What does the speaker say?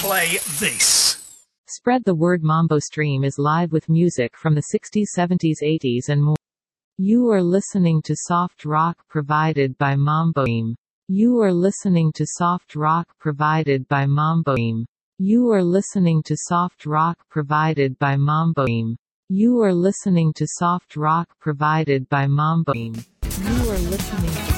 play this. Spread the word. Mambo Stream is live with music from the 60s, 70s, 80s and more. You are listening to soft rock provided by Mambo Stream. You are listening to soft rock provided by Mambo Stream. You are listening to soft rock provided by Mambo Stream. You are listening to soft rock provided by Mambo Stream. You are listening to